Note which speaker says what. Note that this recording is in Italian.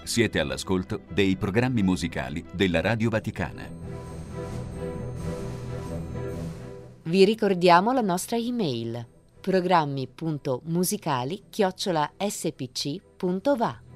Speaker 1: Siete all'ascolto dei programmi musicali della Radio Vaticana.
Speaker 2: Vi ricordiamo la nostra email: programmi.musicali@spc.va.